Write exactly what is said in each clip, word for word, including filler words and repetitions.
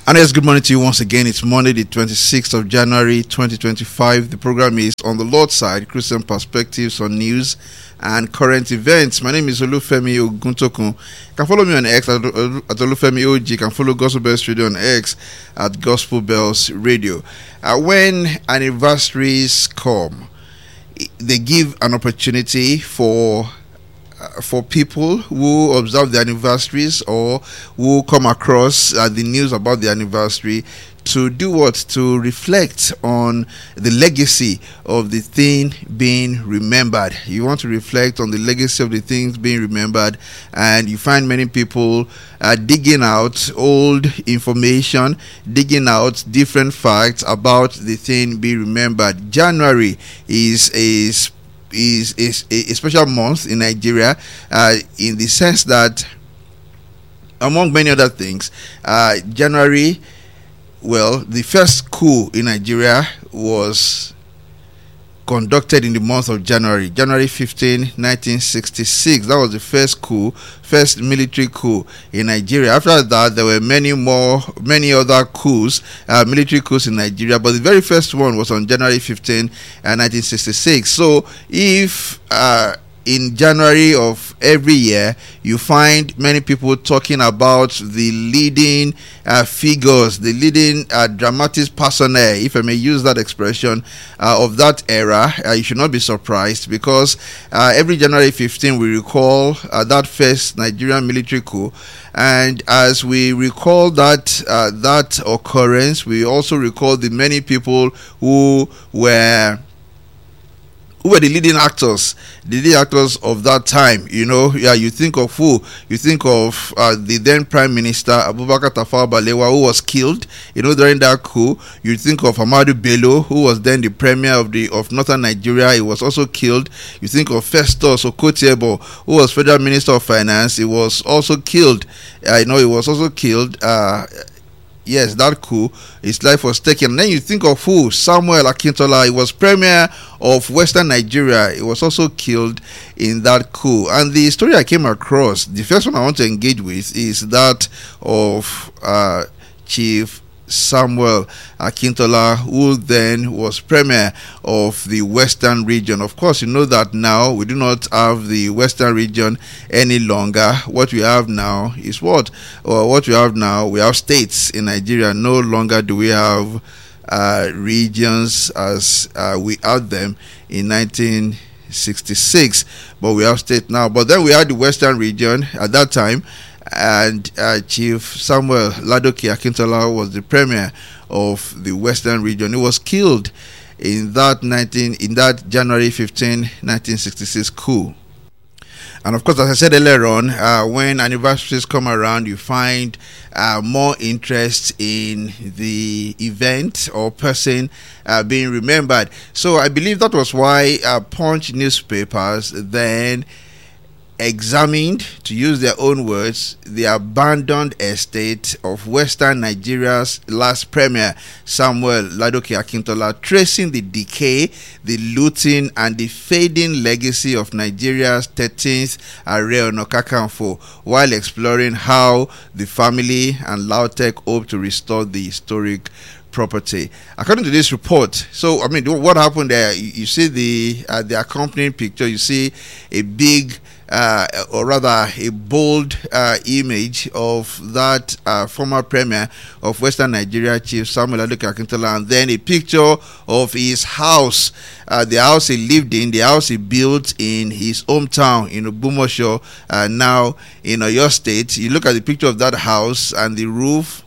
And yes, good morning to you once again. It's Monday, the twenty-sixth of January, twenty twenty-five. The program is On the Lord's Side, Christian Perspectives on News and Current Events. My name is Olufemi Oguntokun. You can follow me on X at, at Olufemi O G. You can follow Gospel Bells Radio on X at Gospel Bells Radio. Uh, when anniversaries come, they give an opportunity for Uh, for people who observe the anniversaries or who come across uh, the news about the anniversary to do what? To reflect on the legacy of the thing being remembered. You want to reflect on the legacy of the things being remembered, and you find many people uh, digging out old information, digging out different facts about the thing being remembered. January is a Is, is a special month in Nigeria, uh, in the sense that, among many other things, uh, January, well, the first coup in Nigeria was conducted in the month of January, January fifteenth, nineteen sixty-six. That was the first coup, first military coup in Nigeria. After that, there were many more, many other coups, uh, military coups in Nigeria, but the very first one was on January fifteenth, nineteen sixty-six. So, if uh, in January of every year, you find many people talking about the leading uh, figures, the leading uh, dramatis personae, if I may use that expression, uh, of that era, uh, you should not be surprised, because uh, every January fifteenth we recall uh, that first Nigerian military coup, and as we recall that uh, that occurrence, we also recall the many people who were Who were the leading actors, the leading actors of that time? You know, yeah, you think of who? You think of uh, the then Prime Minister Abubakar Tafawa Balewa, who was killed, you know, during that coup. You think of Ahmadu Bello, who was then the Premier of the of Northern Nigeria. He was also killed. You think of Festus Okotie-Eboh, who was Federal Minister of Finance. He was also killed. I uh, you know, he was also killed. Uh, Yes, that coup, his life was taken. And then you think of who? Samuel Akintola. He was Premier of Western Nigeria. He was also killed in that coup. And the story I came across, the first one I want to engage with, is that of uh, Chief Samuel Akintola, who then was Premier of the Western region. Of course, you know that now we do not have the Western region any longer. What we have now is what? Or what we have now, we have states in Nigeria. No longer do we have uh, regions as uh, we had them in nineteen sixty-six, but we have states now. But then we had the Western region at that time, and uh, Chief Samuel Ladoke Akintola was the Premier of the Western region. He was killed in that nineteen in that January fifteenth, nineteen sixty-six coup. And of course, as I said earlier on, uh, when anniversaries come around, you find uh, more interest in the event or person uh, being remembered. So I believe that was why uh, Punch newspapers then examined, to use their own words, the abandoned estate of Western Nigeria's last Premier, Samuel Ladoke Akintola, tracing the decay, the looting, and the fading legacy of Nigeria's thirteenth Ààrẹ Ọ̀nà Kakanfò, while exploring how the family and Lautech hope to restore the historic property. According to this report, so I mean, what happened there? You, you see the uh, the accompanying picture. You see a big, uh, or rather, a bold uh, image of that uh, former Premier of Western Nigeria, Chief Samuel Ladoke Akintola, and then a picture of his house, uh, the house he lived in, the house he built in his hometown in Ogbomosho, uh, now in Oyo State. You look at the picture of that house, and the roof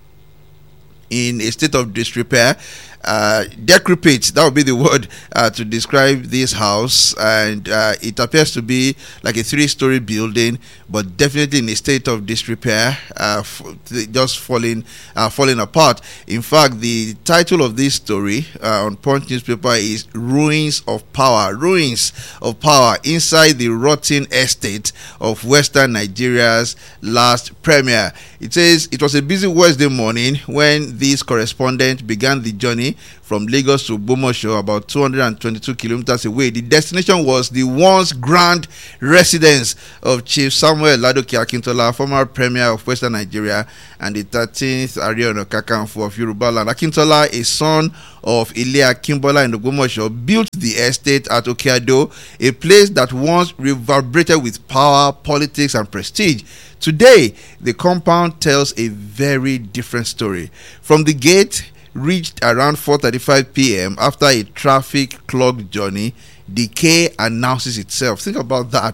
in a state of disrepair, uh, decrepit, that would be the word uh, to describe this house, and uh, it appears to be like a three-story building, but definitely in a state of disrepair, uh, f- just falling, uh, falling apart. In fact, the title of this story uh, on Punch newspaper is "Ruins of Power." Ruins of power inside the rotten estate of Western Nigeria's last Premier. It says it was a busy Wednesday morning when this correspondent began the journey journey from Lagos to Bomosho, about two hundred twenty-two kilometers away. The destination was the once grand residence of Chief Samuel Ladoke Akintola, former Premier of Western Nigeria and the thirteenth Ààrẹ Ọ̀nà Kakanfò of Yoruba land. Akintola, a son of Ile Akimbola in Ogbomoso, built the estate at Okeado, a place that once reverberated with power, politics, and prestige. Today, the compound tells a very different story. From the gate, reached around four thirty-five p.m. after a traffic-clogged journey, decay announces itself. Think about that.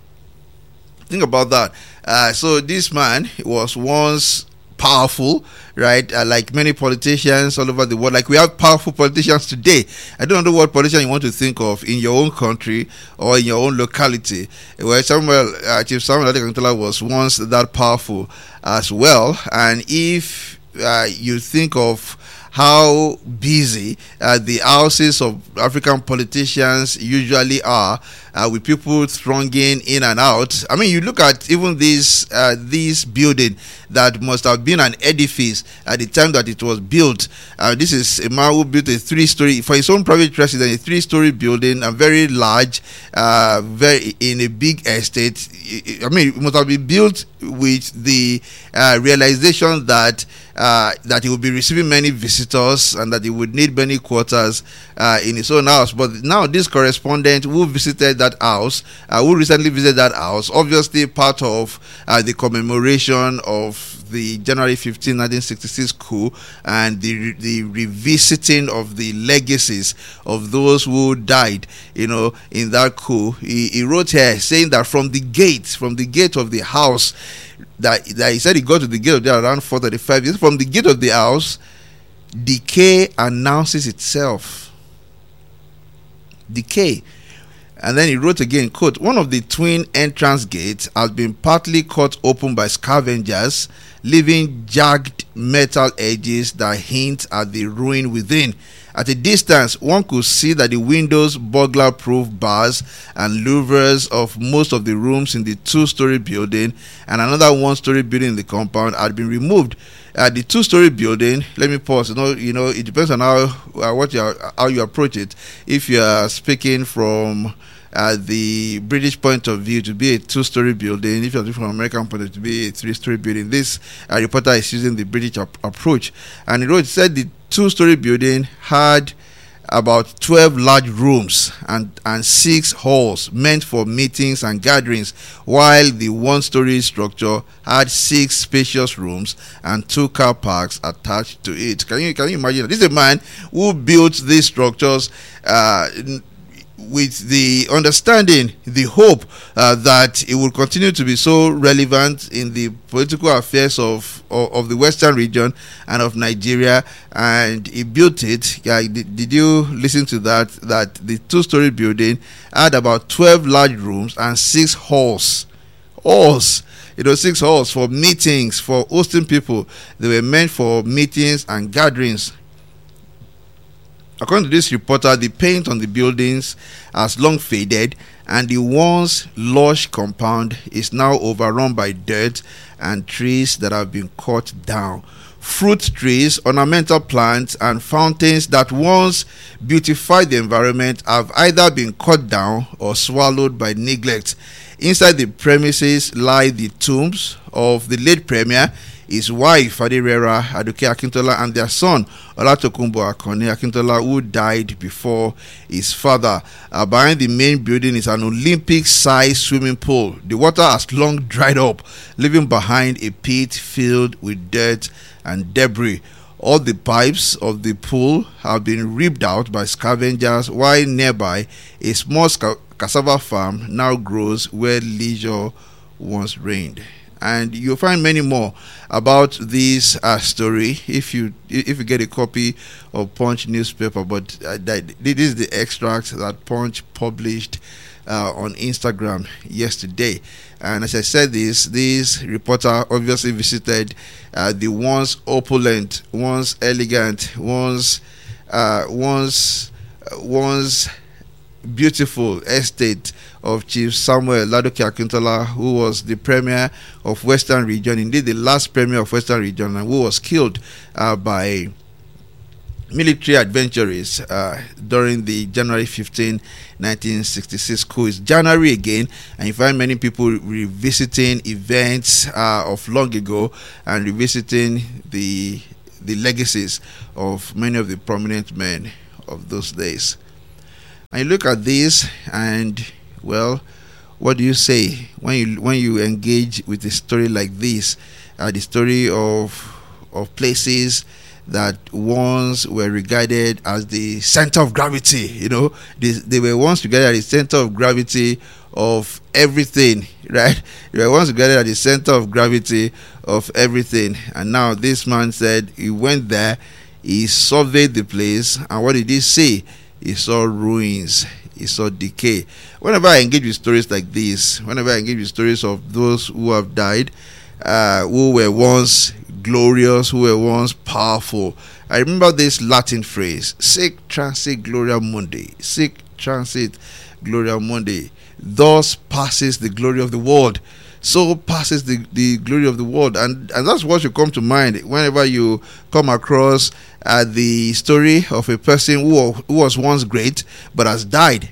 Think about that. Uh, so this man was once powerful, right? Uh, like many politicians all over the world. Like we have powerful politicians today. I don't know what politician you want to think of in your own country or in your own locality. Well, Samuel, uh, Chief Samuel Akintola was once that powerful as well. And if uh, you think of how busy uh, the houses of African politicians usually are, uh, with people thronging in and out. I mean, you look at even this uh, this building that must have been an edifice at the time that it was built. Uh, this is a man who built a three-story, for his own private residence, a three-story building, and very large, uh, very in a big estate. I mean, it must have been built with the uh, realization that uh, that he would be receiving many visitors and that he would need many quarters uh, in his own house. But now this correspondent who visited that house, uh, who recently visited that house, obviously part of uh, the commemoration of the January fifteenth, nineteen sixty-six coup and the the revisiting of the legacies of those who died, you know, in that coup. He, he wrote here saying that from the gate, from the gate of the house, that, that he said he got to the gate of there around four thirty-five. From the gate of the house, decay announces itself. Decay. And then he wrote again, quote, one of the twin entrance gates has been partly cut open by scavengers, leaving jagged metal edges that hint at the ruin within. At a distance, one could see that the windows, burglar-proof bars, and louvers of most of the rooms in the two-story building and another one-story building in the compound had been removed. Uh, the two-story building, let me pause. You know, you know, it depends on how uh, what you are, how you approach it. If you are speaking from uh, the British point of view, to be a two-story building. If you're speaking from American point of view, to be a three-story building. This uh, reporter is using the British ap- approach, and he wrote, said the two-story building had about twelve large rooms and, and six halls meant for meetings and gatherings, while the one-story structure had six spacious rooms and two car parks attached to it. Can you can you imagine that? This is a man who built these structures uh, with the understanding, the hope uh, that it will continue to be so relevant in the political affairs of, of, of the Western region and of Nigeria, and he built it. Uh, did, did you listen to that? That the two-story building had about twelve large rooms and six halls. Halls. You know, six halls for meetings, for hosting people. They were meant for meetings and gatherings. According to this reporter, the paint on the buildings has long faded, and the once lush compound is now overrun by dirt and trees that have been cut down. Fruit trees, ornamental plants, and fountains that once beautified the environment have either been cut down or swallowed by neglect. Inside the premises lie the tombs of the late premier, his wife Aderera Aduke Akintola, and their son Olatokunbo Akoni Akintola, who died before his father. Uh, behind the main building is an Olympic-sized swimming pool. The water has long dried up, leaving behind a pit filled with dirt and debris. All the pipes of the pool have been ripped out by scavengers, while nearby a small cassava farm now grows where leisure once reigned. And you'll find many more about this uh, story if you if you get a copy of Punch newspaper. But uh, that, this is the extract that Punch published uh, on Instagram yesterday. And as I said, this this reporter obviously visited uh, the once opulent, once elegant, once uh, once uh, once beautiful estate of Chief Samuel Ladoke Akintola, who was the premier of Western Region, indeed the last premier of Western Region, and who was killed uh, by military adventurers uh, during the January fifteenth, nineteen sixty-six coup. It's January again, and you find many people revisiting events uh, of long ago and revisiting the the legacies of many of the prominent men of those days. And you look at this, and well, what do you say when you when you engage with a story like this? Uh, the story of of places that once were regarded as the center of gravity. You know, they, they were once regarded as the center of gravity of everything, right? They were once regarded as the center of gravity of everything. And now this man said he went there, he surveyed the place, and what did he see? He saw ruins, he saw decay. Whenever I engage with stories like this, whenever I engage with stories of those who have died, uh, who were once glorious, who were once powerful, I remember this Latin phrase: sic transit gloria mundi, sic transit gloria mundi. Thus passes the glory of the world. So passes the, the glory of the world. And, and that's what should come to mind whenever you come across uh, the story of a person who, who was once great but has died.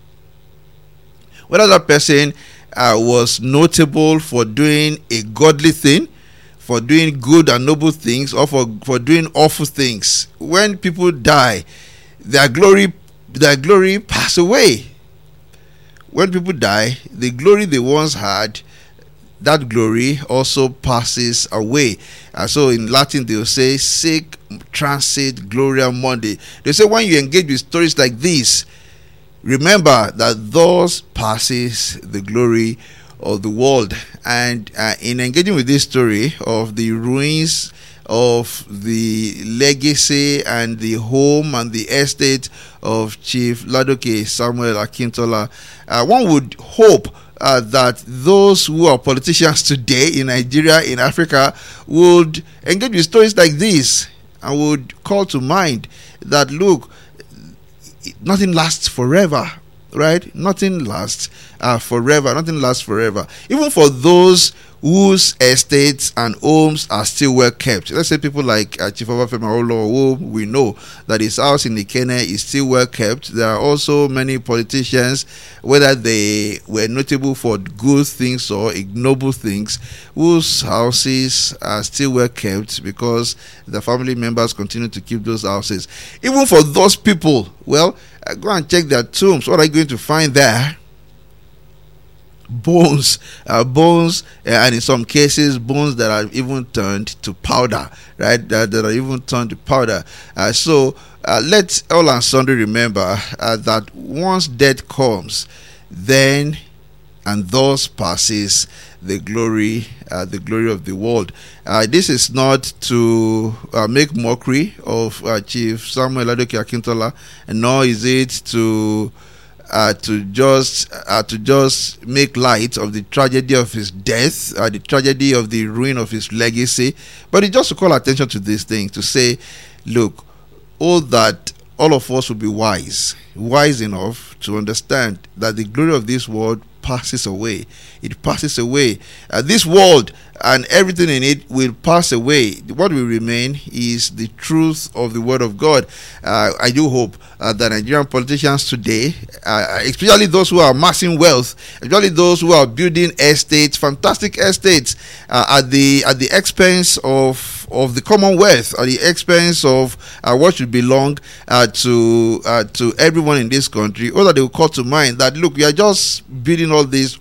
Whether that person uh, was notable for doing a godly thing, for doing good and noble things, or for, for doing awful things. When people die, their glory their glory pass away. When people die, the glory they once had, that glory also passes away. And so in Latin they will say sic transit gloria mundi. They say when you engage with stories like this, remember that thus passes the glory of the world. And uh, in engaging with this story of the ruins of the legacy and the home and the estate of Chief Ladoke Samuel Akintola, uh, one would hope uh, that those who are politicians today in Nigeria, in Africa, would engage with stories like this and would call to mind that, look, nothing lasts forever. Right? Nothing lasts uh, forever. Nothing lasts forever. Even for those whose estates and homes are still well kept. Let's say people like uh, Chief Obafemi Awolowo, who we know that his house in Ikenne is still well kept. There are also many politicians, whether they were notable for good things or ignoble things, whose houses are still well kept because the family members continue to keep those houses. Even for those people, well, uh, go and check their tombs. What are you going to find there? Bones, uh, bones, uh, and in some cases, bones that are even turned to powder, right? That, that are even turned to powder. Uh, so uh, let all and sundry remember uh, that once death comes, then and thus passes the glory, uh, the glory of the world. Uh, this is not to uh, make mockery of uh, Chief Samuel Ladoke Akintola, and nor is it to Uh, to just uh, to just make light of the tragedy of his death, uh, the tragedy of the ruin of his legacy, but it's just to call attention to this thing, to say, look, all that all of us will be wise, wise enough to understand that the glory of this world passes away. It passes away. Uh, this world and everything in it will pass away. What will remain is the truth of the word of God. Uh, I do hope uh, that Nigerian politicians today, uh, especially those who are amassing wealth, especially those who are building estates, fantastic estates, uh, at the at the expense of of the Commonwealth, at the expense of uh, what should belong uh, to uh, to everyone in this country, or that they will call to mind that, look, we are just building all these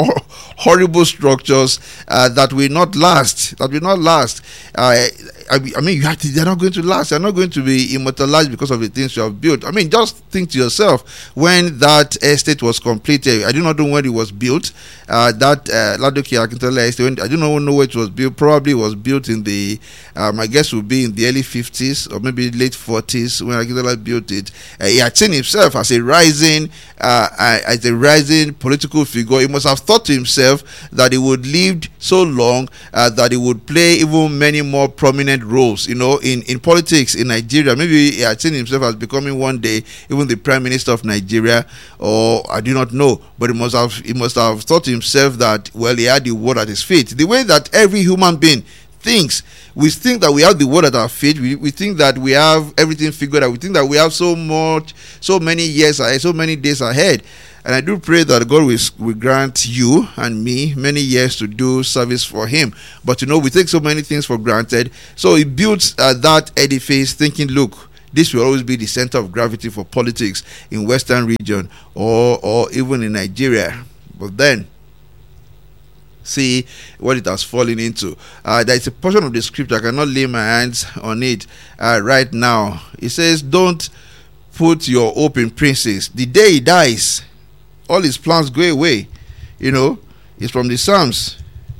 horrible structures uh, that will not last, that will not last. Uh, I, I mean, you have to, they're not going to last. They're not going to be immortalized because of the things you have built. I mean, just think to yourself, when that estate was completed, I do not know when it was built. Uh, that uh, Ladoke Akintola estate, I do not know where it was built. Probably was built in the, uh, my guess would be in the early fifties or maybe late forties when Akintola built it. Uh, he had seen himself as a rising, uh, as a rising political figure. He must have thought to himself that he would live so long uh, that he would play even many more prominent roles, you know, in, in politics in Nigeria. Maybe he had seen himself as becoming one day even the Prime Minister of Nigeria, or I do not know, but he must have he must have thought to himself that, well, he had the world at his feet. The way that every human being things. We think that we have the word at our feet. We, we think that we have everything figured out. We think that we have so much, so many years ahead, so many days ahead. And I do pray that God will, will grant you and me many years to do service for Him. But you know, we take so many things for granted. So He built uh, that edifice thinking, look, this will always be the center of gravity for politics in Western region or or even in Nigeria. But then, see what it has fallen into. Uh, there is a portion of the scripture, I cannot lay my hands on it uh, right now. It says, don't put your hope in princes. The day he dies, all his plans go away. You know, it's from the Psalms.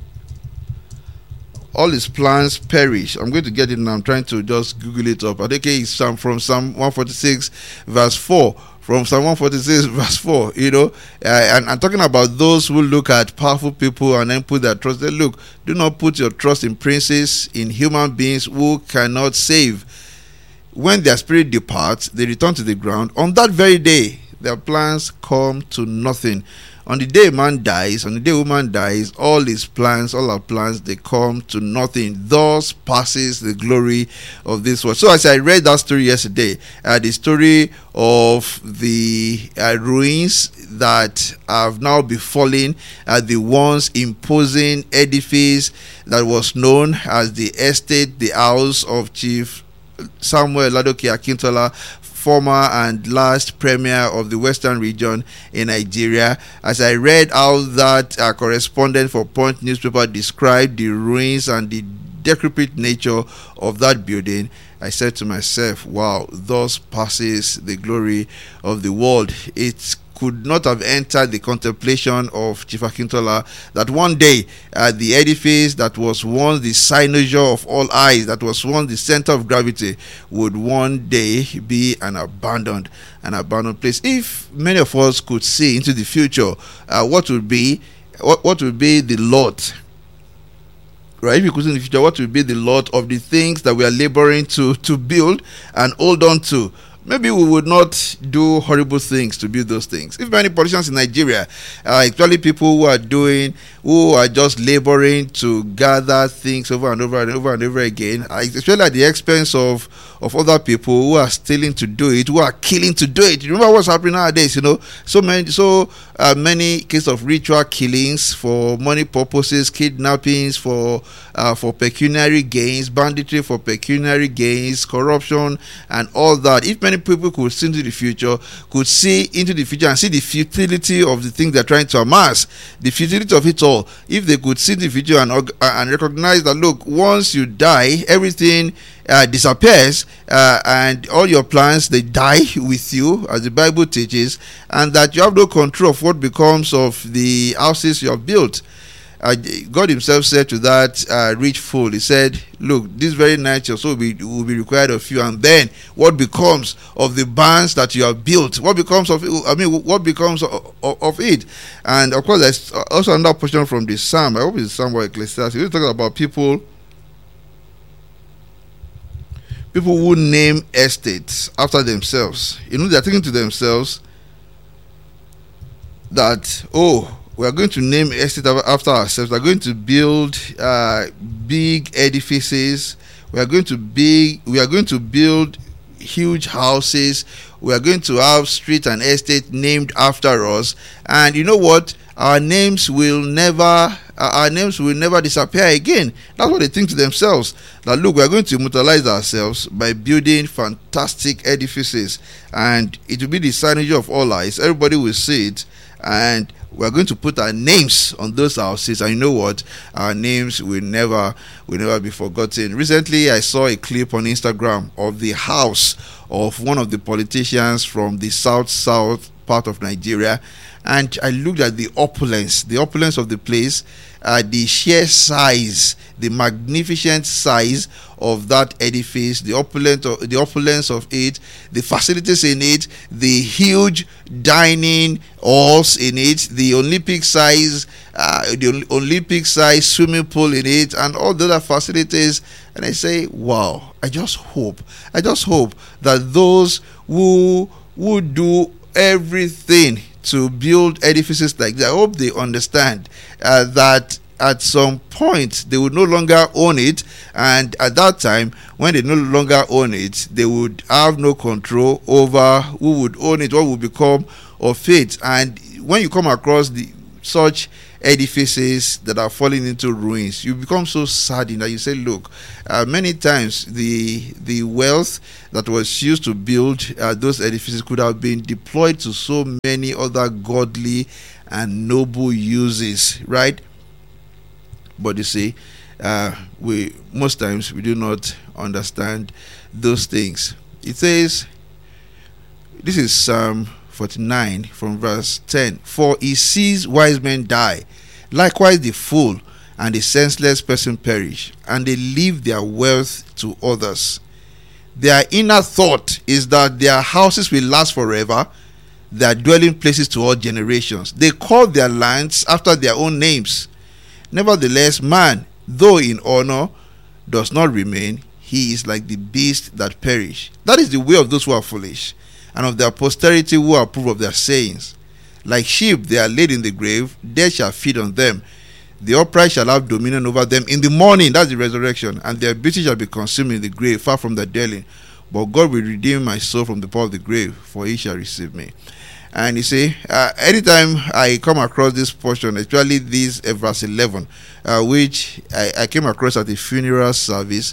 All his plans perish. I'm going to get it now. I'm trying to just Google it up. I think it's Psalm from Psalm one forty-six verse four. From Psalm one forty-six verse four, you know, uh, and I'm talking about those who look at powerful people and then put their trust. They look, do not put your trust in princes, in human beings who cannot save. When their spirit departs, they return to the ground. On that very day, their plans come to nothing. On the day man dies, on the day woman dies, all his plans, all our plans, they come to nothing. Thus passes the glory of this world. So as I read that story yesterday, uh, the story of the uh, ruins that have now befallen uh, the once imposing edifice that was known as the estate, the house of Chief Samuel Ladoke Akintola, former and last premier of the Western region in Nigeria. As I read how that uh, correspondent for Punch newspaper described the ruins and the decrepit nature of that building, I said to myself, wow, thus passes the glory of the world. It could not have entered the contemplation of Chief Akintola that one day uh, the edifice that was once the cynosure of all eyes, that was once the center of gravity, would one day be an abandoned an abandoned place. If many of us could see into the future, uh, what would be what, what would be the lot, right? If you could see in the future, what would be the lot of the things that we are laboring to to build and hold on to? Maybe we would not do horrible things to build those things. If many politicians in Nigeria are actually people who are doing, who are just laboring to gather things over and over and over and over again, especially at the expense of, of other people who are stealing to do it, who are killing to do it. You remember what's happening nowadays, you know? So many, so uh, many cases of ritual killings for money purposes, kidnappings for uh, for pecuniary gains, banditry for pecuniary gains, corruption, and all that. If many people could see into the future, could see into the future and see the futility of the thing they're trying to amass, the futility of it all, if they could see the future and, uh, and recognize that, look, once you die, everything uh, disappears uh, and all your plans, they die with you, as the Bible teaches, and that you have no control of what becomes of the houses you have built. Uh, God himself said to that uh, rich fool, he said, look, this very night your soul will be, will be required of you, and then what becomes of the barns that you have built? What becomes of it? I mean, what becomes of, of, of it? And of course, there's also another portion from the Psalm. I hope it's Psalm or Ecclesiastes. We're talking about people people who name estates after themselves. You know, they're thinking to themselves that, oh, we are going to name estate after ourselves. We are going to build uh, big edifices. We are going to big. We are going to build huge houses. We are going to have street and estate named after us. And you know what? Our names will never. Our names will never disappear again. That's what they think to themselves. That look, we are going to immortalize ourselves by building fantastic edifices, and it will be the signature of all eyes. Everybody will see it, and we are going to put our names on those houses, and you know what? Our names will never will never be forgotten. Recently, I saw a clip on Instagram of the house of one of the politicians from the south south part of Nigeria, and I looked at the opulence, the opulence of the place, uh, the sheer size, the magnificent size of that edifice, the opulence of, the opulence of it, the facilities in it, the huge dining halls in it, the Olympic size, uh, the Olympic size swimming pool in it, and all the other facilities. And I say, wow! I just hope, I just hope that those who would do everything to build edifices like that, I hope they understand uh, that at some point they would no longer own it, and at that time, when they no longer own it, they would have no control over who would own it, what would become of it. And when you come across the such edifices that are falling into ruins, you become so saddened that you say, look, uh, many times the the wealth that was used to build uh, those edifices could have been deployed to so many other godly and noble uses, right? But you see, uh, we most times we do not understand those things. It says, this is Psalm forty-nine from verse ten, for he sees wise men die, likewise the fool and the senseless person perish, and they leave their wealth to others. Their inner thought is that their houses will last forever, their dwelling places to all generations. They call their lands after their own names. Nevertheless, man, though in honor, does not remain. He is like the beast that perish. That is the way of those who are foolish, and of their posterity who approve of their sayings. Like sheep they are laid in the grave, death shall feed on them. The upright shall have dominion over them in the morning, that's the resurrection, and their beauty shall be consumed in the grave, far from their dwelling. But God will redeem my soul from the power of the grave, for he shall receive me. And you see, uh, anytime I come across this portion, especially this uh, verse eleven, uh, which I, I came across at the funeral service,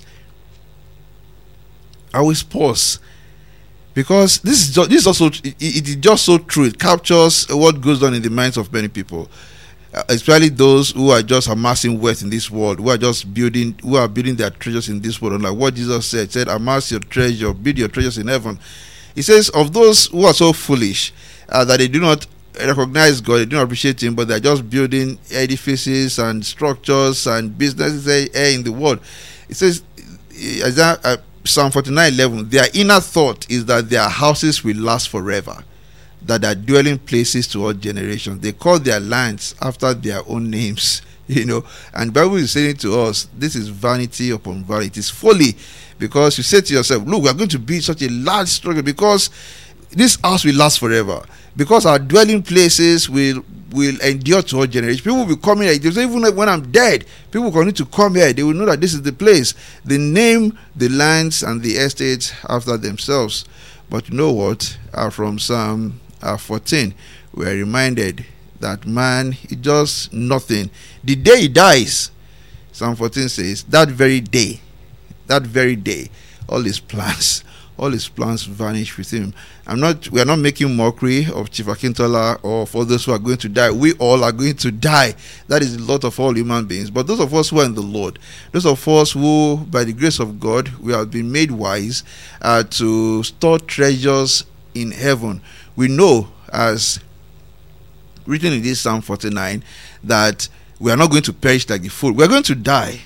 I always pause. Because this is just, this is also it, it is just so true. It captures what goes on in the minds of many people, uh, especially those who are just amassing wealth in this world, who are just building, who are building their treasures in this world. And like what Jesus said, said, "Amass your treasure, build your treasures in heaven." He says, of those who are so foolish uh, that they do not recognize God, they do not appreciate Him, but they are just building edifices and structures and businesses in the world. It says, Isaiah. Uh, Psalm forty-nine eleven, their inner thought is that their houses will last forever, that their dwelling places to all generations. They call their lands after their own names, you know. And the Bible is saying to us, this is vanity upon vanity. It is folly, because you say to yourself, look, we are going to build such a large structure because this house will last forever, because our dwelling places will will endure to all generations. People will be coming here. Even when I'm dead, people will continue to come here. They will know that this is the place. They name the lands and the estates after themselves. But you know what? Uh, from Psalm uh, fourteen, we are reminded that man is just nothing. The day he dies, Psalm fourteen says, that very day, that very day, all his plans, all his plans vanish with him. I'm not. We are not making mockery of Chief Akintola or for those who are going to die. We all are going to die. That is the lot of all human beings. But those of us who are in the Lord, those of us who, by the grace of God, we have been made wise uh, to store treasures in heaven. We know, as written in this Psalm forty-nine, that we are not going to perish like the fool. We are going to die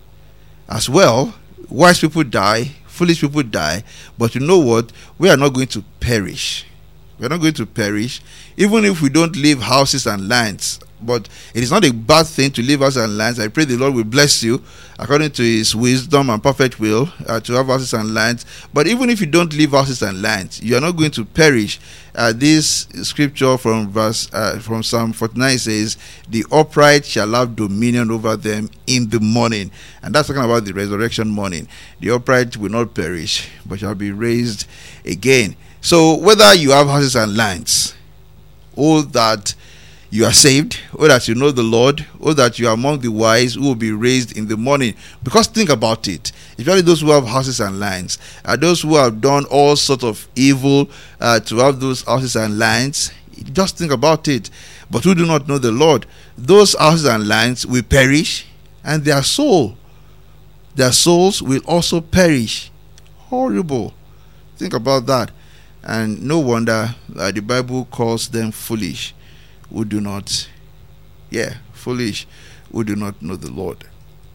as well. Wise people die. Foolish people die, but you know what? We are not going to perish. We are not going to perish, even if we don't leave houses and lands. But it is not a bad thing to leave houses and lands. I pray the Lord will bless you according to His wisdom and perfect will uh, to have houses and lands. But even if you don't leave houses and lands, you are not going to perish. Uh, this scripture from verse uh, from Psalm forty-nine says, "The upright shall have dominion over them in the morning," and that's talking about the resurrection morning. The upright will not perish, but shall be raised again. So whether you have houses and lands, all that you are saved, or that you know the Lord, or that you are among the wise who will be raised in the morning. Because think about it, especially those who have houses and lands, uh, those who have done all sorts of evil uh, to have those houses and lands, just think about it. But who do not know the Lord, those houses and lands will perish, and their soul, their souls will also perish. Horrible. Think about that. And no wonder uh, the Bible calls them foolish, who do not, yeah, foolish, who do not know the Lord.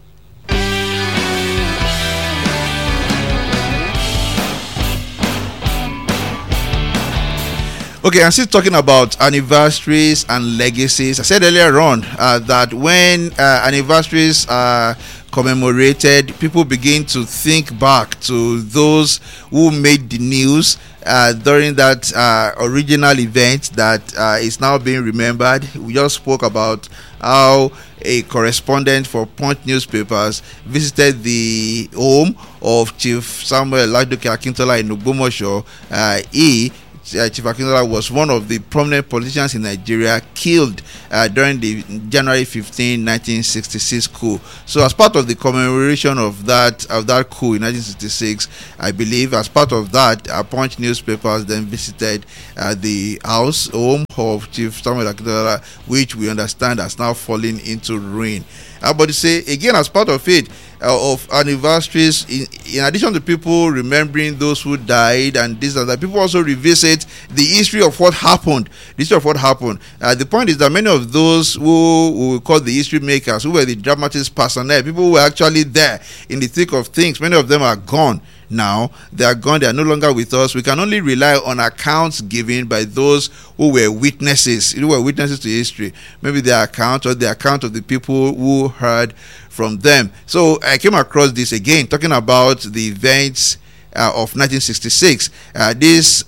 Okay, I'm still talking about anniversaries and legacies. I said earlier on uh, that when uh, anniversaries are commemorated, people begin to think back to those who made the news uh, during that uh, original event that uh, is now being remembered. We just spoke about how a correspondent for Punch newspapers, visited the home of Chief Samuel Ladoke Akintola in Ogbomoso. Uh, he Uh, Chief Akintola was one of the prominent politicians in Nigeria killed uh, during the January fifteenth, nineteen sixty-six coup. So, as part of the commemoration of that of that coup in nineteen sixty-six, I believe, as part of that, uh, Punch newspapers then visited uh, the house home of Chief Samuel Akintola, which we understand has now fallen into ruin. Uh, but you say again, as part of it, uh, of anniversaries, in, in addition to people remembering those who died and this and that, people also revisit the history of what happened. The history of what happened. Uh, the point is that many of those who, who we call the history makers, who were the dramatist personnel, people who were actually there in the thick of things, many of them are gone. Now they are gone, they are no longer with us. We can only rely on accounts given by those who were witnesses, who were witnesses to history. Maybe their account or the account of the people who heard from them. So I came across this again, talking about the events uh, of nineteen sixty-six. Uh, this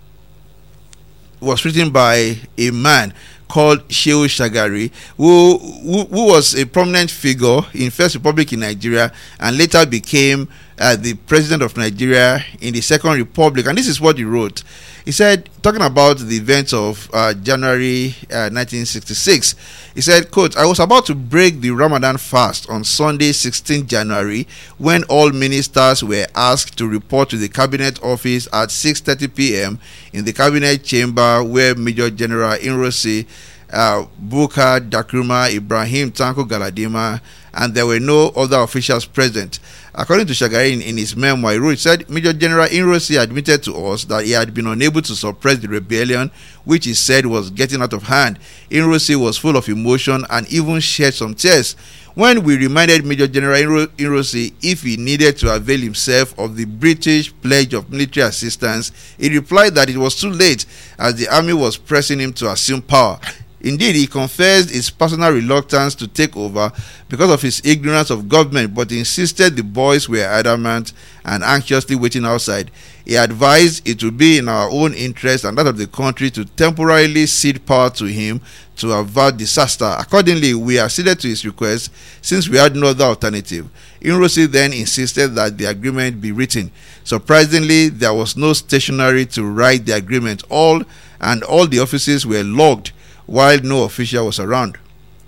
was written by a man called Shehu Shagari, who, who who was a prominent figure in First Republic in Nigeria and later became uh, the president of Nigeria in the Second Republic. And this is what he wrote. He said, talking about the events of uh, January uh, nineteen sixty-six, he said, quote, "I was about to break the Ramadan fast on Sunday, sixteenth January, when all ministers were asked to report to the cabinet office at six thirty p.m. in the cabinet chamber where Major General Inrosi uh, Bukar Dakruma Ibrahim Tanko Galadima, and there were no other officials present." According to Shagari in, in his memoir, he wrote, said, "Major General Inrosi admitted to us that he had been unable to suppress the rebellion, which he said was getting out of hand. Inrosi was full of emotion and even shed some tears. When we reminded Major General Inrosi if he needed to avail himself of the British pledge of military assistance, he replied that it was too late, as the army was pressing him to assume power. Indeed, he confessed his personal reluctance to take over because of his ignorance of government, but insisted the boys were adamant and anxiously waiting outside. He advised it would be in our own interest and that of the country to temporarily cede power to him to avert disaster. Accordingly, we acceded to his request since we had no other alternative. Inrosi then insisted that the agreement be written. Surprisingly, there was no stationery to write the agreement. All and all the offices were locked, while no official was around.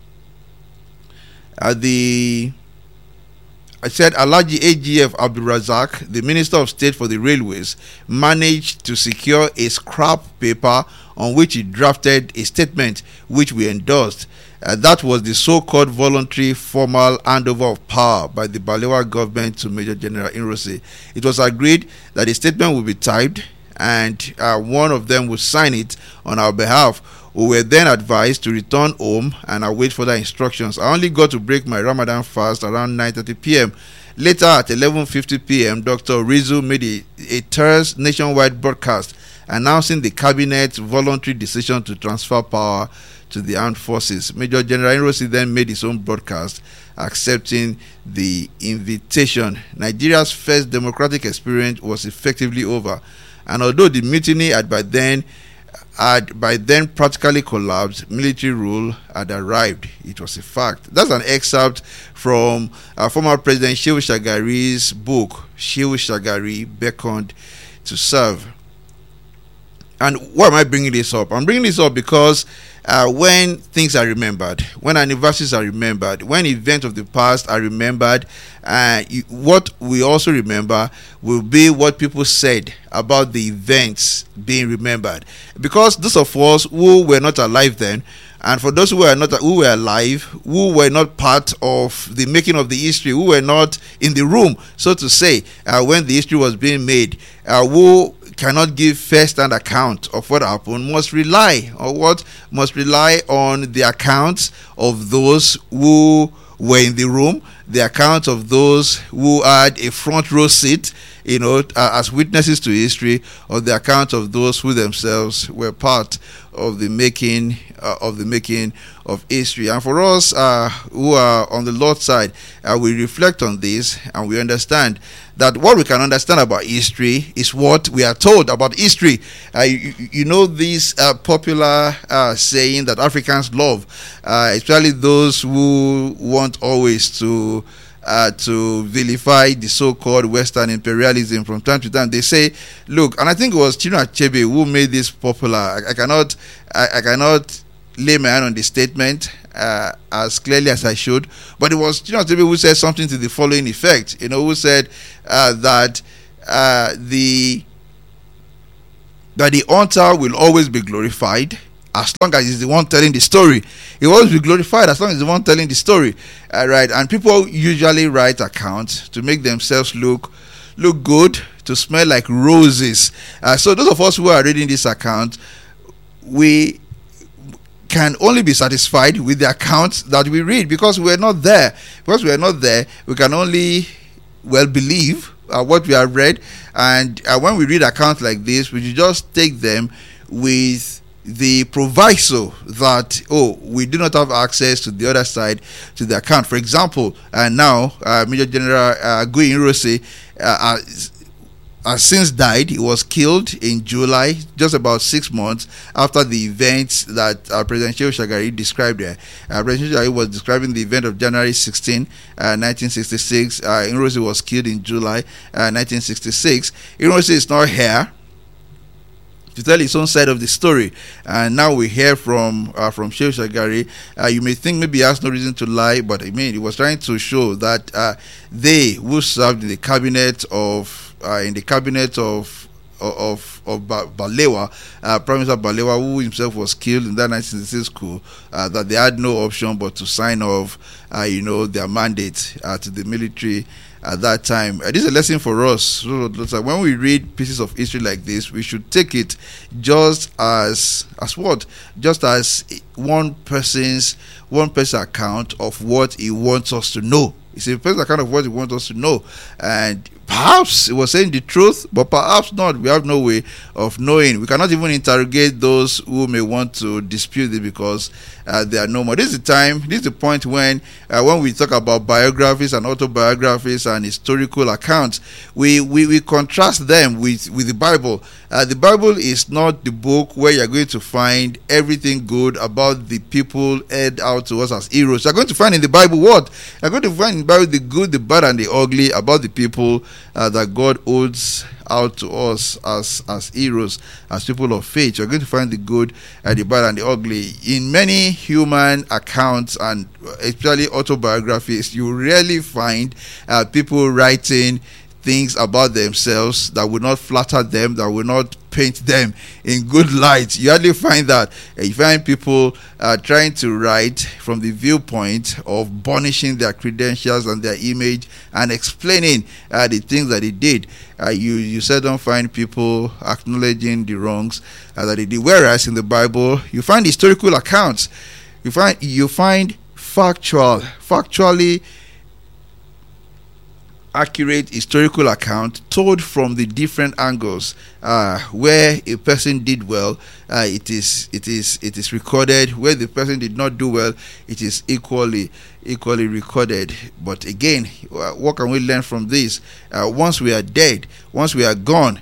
Uh, the I said Alhaji A G F Abdul Razak, the Minister of State for the Railways, managed to secure a scrap paper on which he drafted a statement which we endorsed. Uh, that was the so-called voluntary formal handover of power by the Balewa government to Major General Inrosi. It was agreed that a statement would be typed and uh, one of them would sign it on our behalf. We were then advised to return home and await further instructions. I only got to break my Ramadan fast around nine thirty p.m. Later at eleven fifty p.m., Doctor Rizu made a, a terse nationwide broadcast announcing the cabinet's voluntary decision to transfer power to the armed forces. Major General Inrosi then made his own broadcast accepting the invitation. Nigeria's first democratic experience was effectively over, and although the mutiny had by then had by then practically collapsed, military rule had arrived. It was a fact. That's an excerpt from uh, former President Shehu Shagari's book, Shehu Shagari Beckoned to Serve. And why am I bringing this up? I'm bringing this up because uh, when things are remembered, when anniversaries are remembered, when events of the past are remembered, uh, you, what we also remember will be what people said about the events being remembered. Because those of us who were not alive then, and for those who were not who were alive, who were not part of the making of the history, who were not in the room, so to say, uh, when the history was being made, uh, who cannot give first-hand account of what happened, must rely or what must rely on the accounts of those who were in the room, the accounts of those who had a front row seat, you know, uh, as witnesses to history, or the account of those who themselves were part of the making uh, of the making of history. And for us uh, who are on the Lord's side, uh, we reflect on this and we understand that what we can understand about history is what we are told about history. Uh, you, you know this uh, popular uh, saying that Africans love, uh, especially those who want always to Uh, to vilify the so-called Western imperialism from time to time. They say, look, and I think it was Chinua Achebe who made this popular. I, I cannot, I, I cannot lay my hand on the statement uh, as clearly as I should, but it was Chinua Achebe who said something to the following effect. You know, who said uh, that uh, the that the hunter will always be glorified as long as he's the one telling the story. He will always be glorified as long as he's the one telling the story. Uh, right? And people usually write accounts to make themselves look look good, to smell like roses. Uh, so those of us who are reading this account, we can only be satisfied with the accounts that we read, because we're not there. Because we're not there, we can only, well, believe uh, what we have read. And uh, when we read accounts like this, we should just take them with the proviso that, oh, we do not have access to the other side, to the account. For example, uh, now uh, Major General uh, Gui Nrosey uh, has since died. He was killed in July, just about six months after the events that uh, President Shehu Shagari described there. Uh, President Shehu Shagari was describing the event of January sixteenth, uh, nineteen sixty-six. Uh, Nrosey was killed in July uh, nineteen sixty-six. Nrosey is not here to tell his own side of the story, and now we hear from uh, from Shehu Shagari. Uh, you may think maybe he has no reason to lie, but I mean, he was trying to show that uh, they who served in the cabinet of uh, in the cabinet of of of ba- Balewa, uh, Prime Minister Balewa, who himself was killed in that nineteen sixty-six coup, uh, that they had no option but to sign off, uh, you know, their mandate uh, to the military at that time. Uh, this is a lesson for us. So, so when we read pieces of history like this, we should take it just as as what, just as one person's one person's account of what he wants us to know. It's a person's account of what he wants us to know, and perhaps it was saying the truth, but perhaps not. We have no way of knowing. We cannot even interrogate those who may want to dispute it, because uh, they are no more. This is the time, this is the point when uh, when we talk about biographies and autobiographies and historical accounts, we, we, we contrast them with, with the Bible. Uh, the Bible is not the book where you're going to find everything good about the people held out to us as heroes. You're going to find in the Bible what? You're going to find in the Bible the good, the bad, and the ugly about the people Uh, that God holds out to us as as heroes, as people of faith. You're going to find the good, uh, the bad, and the ugly in many human accounts, and especially autobiographies. You rarely find uh, people writing things about themselves that will not flatter them, that will not paint them in good light. You hardly find that. You find people uh, trying to write from the viewpoint of burnishing their credentials and their image and explaining uh, the things that they did. Uh, you you seldom find people acknowledging the wrongs uh, that they did. Whereas in the Bible, you find historical accounts. You find you find factual, factually accurate historical account told from the different angles. Uh, where a person did well, uh, it is it is it is recorded. Where the person did not do well, it is equally equally recorded. But again, uh, what can we learn from this? Uh, once we are dead, once we are gone,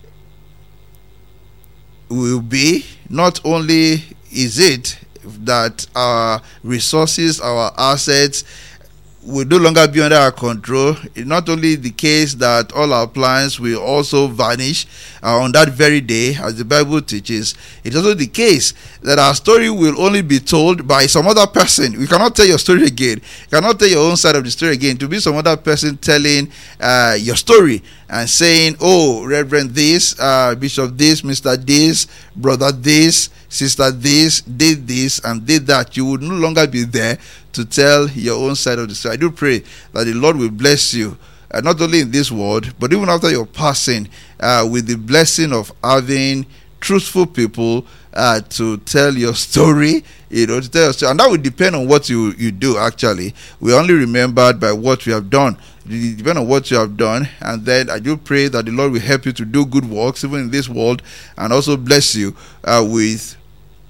we will be, not only is it that our resources, our assets will no longer be under our control. It's not only the case that all our plans will also vanish uh, on that very day, as the Bible teaches. It's also the case that our story will only be told by some other person. We cannot tell your story again. You cannot tell your own side of the story again. To be some other person telling uh, your story and saying, oh, Reverend this, uh, Bishop this, Mister this, Brother this, Sister this, did this and did that. You would no longer be there to tell your own side of the story. I do pray that the Lord will bless you, uh, not only in this world, but even after your passing, uh, with the blessing of having truthful people uh, to tell your story, you know, to tell your story. And that will depend on what you, you do, actually. We're only remembered by what we have done. It depends on what you have done. And then I do pray that the Lord will help you to do good works, even in this world, and also bless you uh, with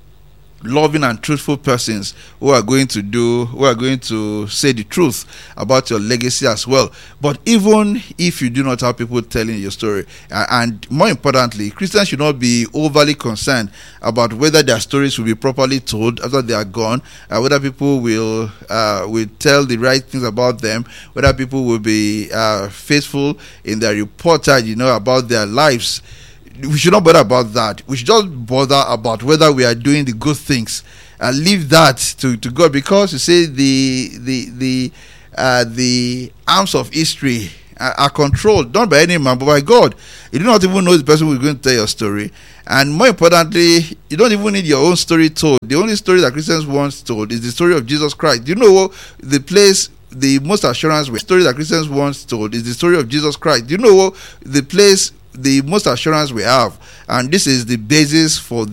loving and truthful persons who are going to do who are going to say the truth about your legacy as well. But even if you do not have people telling your story, uh, and more importantly, Christians should not be overly concerned about whether their stories will be properly told after they are gone, uh, whether people will uh, will tell the right things about them, whether people will be uh, faithful in their reportage, you know, about their lives. We should not bother about that. We should just bother about whether we are doing the good things, and leave that to, to God, because you say the the the uh, the arms of history are, are controlled not by any man but by God. You do not even know the person who is going to tell your story, and more importantly, you don't even need your own story told. The only story that Christians want told is the story of Jesus Christ. Do you know what the place? The most assurance the story that Christians want told is the story of Jesus Christ. Do you know what the place? The most assurance we have, and this is the basis for